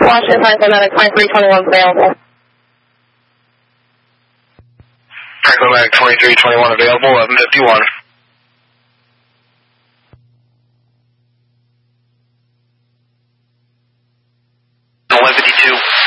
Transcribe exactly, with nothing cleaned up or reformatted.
Washington Franklin Medic twenty-three twenty-one available. Franklin Medic twenty-three twenty-one available, eleven fifty-one. eleven fifty-two.